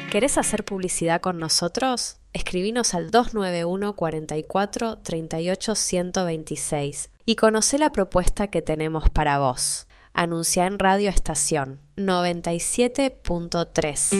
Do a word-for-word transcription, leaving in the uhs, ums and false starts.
¿Querés hacer publicidad con nosotros? Escribinos al dos nueve uno, cuarenta y cuatro, treinta y ocho, ciento veintiséis y conocé la propuesta que tenemos para vos. Anuncia en Radio Estación noventa y siete punto tres.